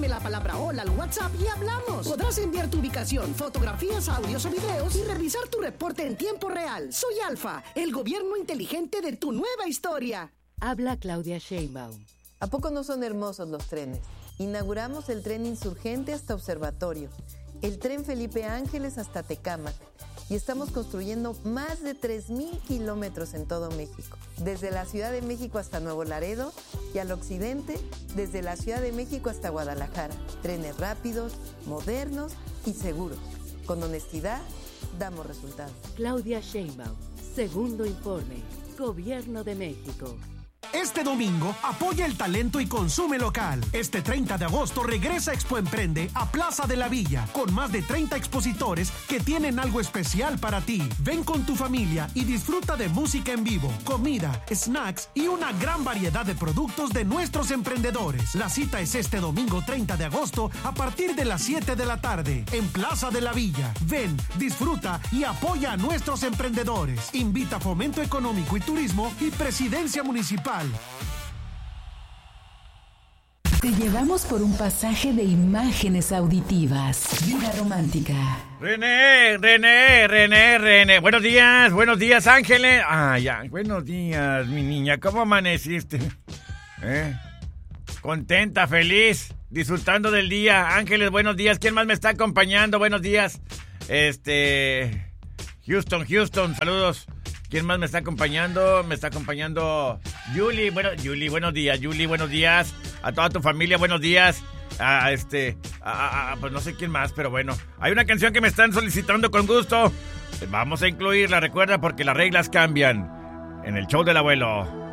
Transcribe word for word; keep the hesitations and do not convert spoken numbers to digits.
Mándame la palabra hola al WhatsApp y hablamos. Podrás enviar tu ubicación, fotografías, audios o videos y revisar tu reporte en tiempo real. Soy Alfa, el gobierno inteligente de tu nueva historia. Habla Claudia Sheinbaum. ¿A poco no son hermosos los trenes? Inauguramos el tren Insurgente hasta Observatorio, el tren Felipe Ángeles hasta Tecámac, y estamos construyendo más de tres mil kilómetros en todo México, desde la Ciudad de México hasta Nuevo Laredo y al occidente, desde la Ciudad de México hasta Guadalajara. Trenes rápidos, modernos y seguros. Con honestidad, damos resultados. Claudia Sheinbaum, segundo informe, Gobierno de México. Este domingo, apoya el talento y consume local. Este treinta de agosto regresa Expo Emprende a Plaza de la Villa, con más de treinta expositores que tienen algo especial para ti. Ven con tu familia y disfruta de música en vivo, comida, snacks y una gran variedad de productos de nuestros emprendedores. La cita es este domingo treinta de agosto a partir de las siete de la tarde, en Plaza de la Villa. Ven, disfruta y apoya a nuestros emprendedores. Invita Fomento Económico y Turismo y Presidencia Municipal. Te llevamos por un pasaje de imágenes auditivas. Vida romántica. René, René, René, René. Buenos días, buenos días, Ángeles. Ah, ya, buenos días, mi niña. ¿Cómo amaneciste? ¿Eh? Contenta, feliz, disfrutando del día. Ángeles, buenos días. ¿Quién más me está acompañando? Buenos días. Este... Houston, Houston, saludos. ¿Quién más me está acompañando? Me está acompañando Yuli. Bueno, Yuli, buenos días. Yuli, buenos días. A toda tu familia, buenos días. A este, a, a, pues no sé quién más, pero bueno. Hay una canción que me están solicitando con gusto. Vamos a incluirla, recuerda, porque las reglas cambian en el show del abuelo.